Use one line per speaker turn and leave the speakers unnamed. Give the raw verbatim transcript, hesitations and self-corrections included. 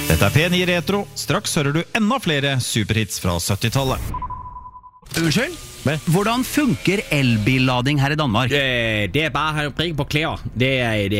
Dette er P ni Retro. Straks hører du enda flere superhits fra syttitallet.
Unnskyld?
Hvad?
Hvordan funker elbillading her i Danmark?
Øh, det er bare at have prikket på klæder. Det er et